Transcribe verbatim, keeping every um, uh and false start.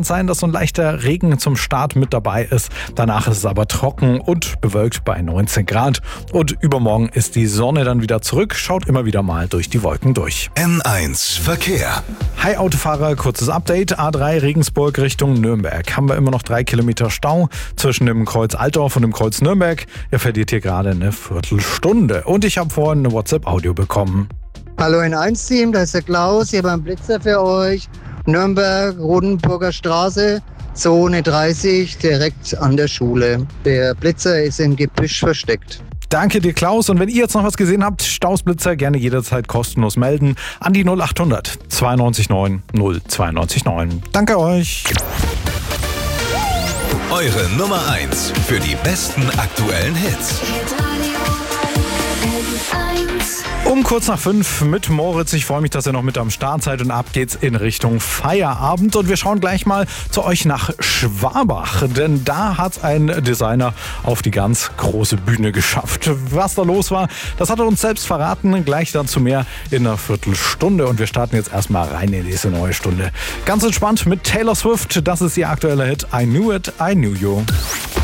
kann es sein, dass so ein leichter Regen zum Start mit dabei ist. Danach ist es aber trocken und bewölkt bei neunzehn Grad. Und übermorgen ist die Sonne dann wieder zurück, schaut immer wieder mal durch die Wolken durch. N eins Verkehr. Hi Autofahrer, kurzes Update. A drei Regensburg Richtung Nürnberg. Haben wir immer noch drei Kilometer Stau zwischen dem Kreuz Altdorf und dem Kreuz Nürnberg. Ihr verliert hier gerade eine Viertelstunde. Und ich habe vorhin eine WhatsApp-Audio bekommen. Hallo N eins Team, da ist der Klaus, hier beim Blitzer für euch. Nürnberg, Rodenburger Straße, Zone dreißig, direkt an der Schule. Der Blitzer ist im Gebüsch versteckt. Danke dir, Klaus. Und wenn ihr jetzt noch was gesehen habt, Stausblitzer gerne jederzeit kostenlos melden an die null acht hundert zweiundneunzig neun null zweiundneunzig neun. Danke euch. Eure Nummer eins für die besten aktuellen Hits. Um kurz nach fünf mit Moritz. Ich freue mich, dass ihr noch mit am Start seid und ab geht's in Richtung Feierabend. Und wir schauen gleich mal zu euch nach Schwabach, denn da hat ein Designer auf die ganz große Bühne geschafft. Was da los war, das hat er uns selbst verraten. Gleich dazu mehr in einer Viertelstunde. Und wir starten jetzt erstmal rein in diese neue Stunde. Ganz entspannt mit Taylor Swift. Das ist ihr aktueller Hit I Knew It, I Knew You.